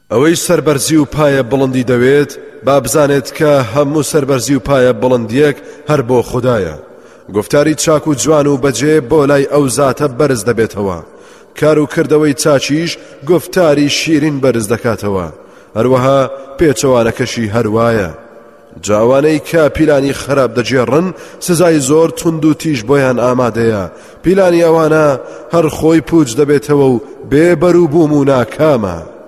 ئەوەی سەربەرزی و پایە بڵندی دەوێت با بزانێت کە هەموو سەربەرزی و پایە بڵندیەک هەر بۆ خوددایە. گفتاری چاک و جوان و بەجێ بۆ لای ئەو زاتە بەرز دەبێتەوە. کار و کردەوەی چاچیش گفتاری شیرین بەرز دەکاتەوە. هەروەها پێچەوانەکەشی هەروایە. جاوانەی کە پیلانی خراپ دەجێڕن سزای زۆر تند و تیژ بۆیان ئامادەیە. پیلانی ئەوانە هەر خۆی پوچ دەبێتەوە و بێبەروبووم و ناکامە.